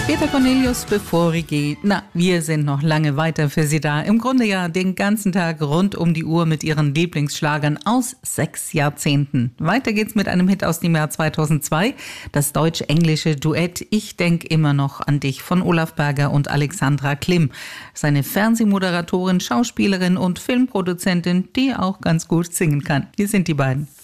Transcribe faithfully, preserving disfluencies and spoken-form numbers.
Peter Cornelius, bevor ich gehe, na, wir sind noch lange weiter für Sie da. Im Grunde ja den ganzen Tag rund um die Uhr mit Ihren Lieblingsschlagern aus sechs Jahrzehnten. Weiter geht's mit einem Hit aus dem Jahr zweitausendzwei, das deutsch-englische Duett Ich denk immer noch an dich von Olaf Berger und Alexandra Klim. Seine Fernsehmoderatorin, Schauspielerin und Filmproduzentin, die auch ganz gut singen kann. Hier sind die beiden.